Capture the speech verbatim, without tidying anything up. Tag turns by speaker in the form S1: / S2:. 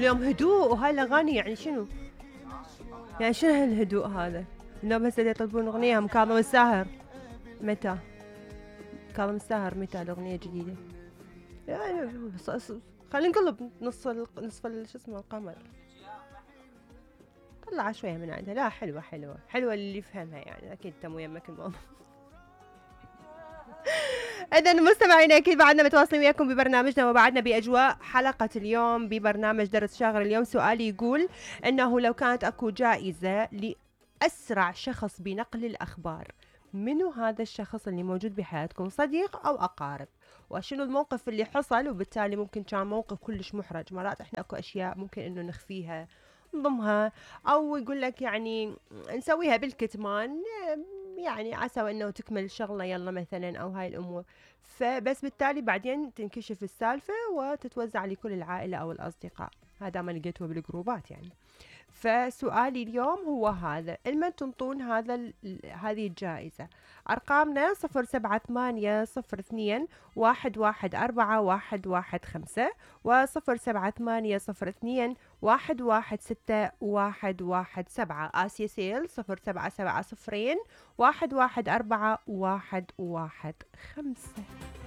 S1: اليوم هدوء وهاي الاغاني يعني شنو؟ يعني شنو هالهدوء هذا؟ اليوم هسه يطلبون اغنيه هم كاظم الساهر. متى؟ كاظم الساهر متى الاغنيه الجديده؟ يعني خلينا نقلب نص ال... نصف ال... شو اسمه القمر. طلع شويه من عندها. لا حلوه حلوه حلوه اللي يفهمها يعني. اكيد انت مو يمك الموضوع. إذا مستمعينا أكيد بعدنا متواصلين وياكم ببرنامجنا وبعدنا بأجواء حلقة اليوم ببرنامج درس شاغر. اليوم سؤالي يقول أنه لو كانت أكو جائزة لأسرع شخص بنقل الأخبار، منو هذا الشخص اللي موجود بحياتكم، صديق أو أقارب؟ وشنو الموقف اللي حصل وبالتالي ممكن كان موقف كلش محرج. مرات إحنا أكو أشياء ممكن إنه نخفيها نضمها، أو يقول لك يعني نسويها بالكتمان، يعني عسى انه تكمل الشغله يلا مثلا او هاي الامور. فبس بالتالي بعدين تنكشف السالفه وتتوزع لكل العائله او الاصدقاء. هذا ما لقيته بالجروبات يعني. فسؤالي اليوم هو هذا، لمن تنطون هذا هذه الجائزة؟ أرقامنا صفر سبعة ثمانية صفر اثنين واحد واحد أربعة واحد واحد خمسة وصفر سبعة ثمانية صفر اثنين واحد واحد ستة واحد واحد سبعة. آسيا سيل صفر سبعة سبعة صفرين واحد واحد أربعة واحد واحد خمسة.